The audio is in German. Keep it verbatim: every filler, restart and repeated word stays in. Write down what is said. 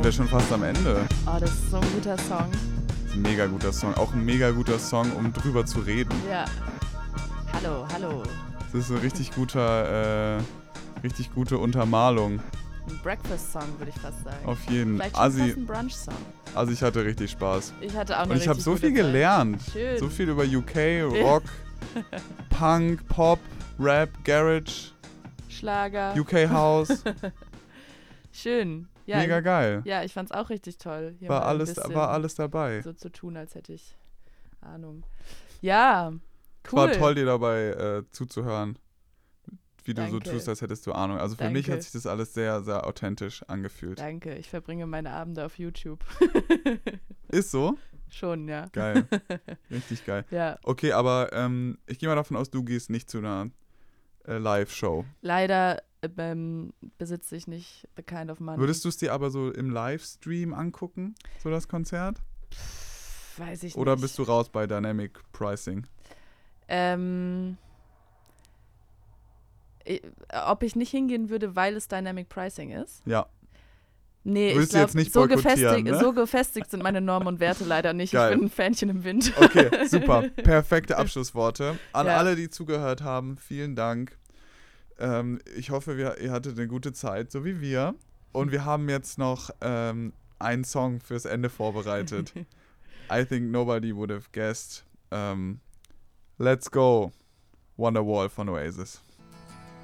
sind wir schon fast am Ende. Oh, das ist so ein guter Song. Das ist ein mega guter Song. Auch ein mega guter Song, um drüber zu reden. Ja. Hallo, hallo. Das ist eine richtig guter, äh, richtig gute Untermalung. Ein Breakfast-Song, würde ich fast sagen. Auf jeden. Vielleicht schon Asi, fast ein Brunch-Song. also ich hatte richtig Spaß. Ich hatte auch eine Und ich habe richtig so gute viel Zeit. gelernt. Schön. So viel über U K, Rock, Punk, Pop, Rap, Garage, Schlager. U K House. Schön. Ja, Mega ich, geil. Ja, ich fand's auch richtig toll. Hier War mal ein alles, bisschen war alles dabei. so zu tun, als hätte ich Ahnung. Ja, Es cool. war toll, dir dabei äh, zuzuhören. Wie du Danke. so tust, als hättest du Ahnung. Also für Danke. mich hat sich das alles sehr, sehr authentisch angefühlt. Danke, ich verbringe meine Abende auf YouTube. Ist so? Schon, ja. Geil. Richtig geil. Ja, Okay, aber ähm, ich gehe mal davon aus, du gehst nicht zu einer äh, Live-Show. leider ähm, besitze ich nicht the kind of money. Würdest du es dir aber so im Livestream angucken, so das Konzert? Pff, weiß ich Oder nicht. bist du raus bei Dynamic Pricing? Ähm, i- ob ich nicht hingehen würde, weil es Dynamic Pricing ist? Ja. Nee, Willst ich du jetzt glaube, nicht so, boykottieren, gefestigt, ne? so gefestigt sind meine Normen und Werte leider nicht. Geil. Ich bin ein Fähnchen im Wind. Okay, super. Perfekte Abschlussworte. An Ja. alle, die zugehört haben, vielen Dank. Ähm, ich hoffe, wir, ihr hattet eine gute Zeit, so wie wir. Und wir haben jetzt noch ähm, einen Song fürs Ende vorbereitet. I think nobody would have guessed. Ähm, Let's Go, Wonderwall von Oasis.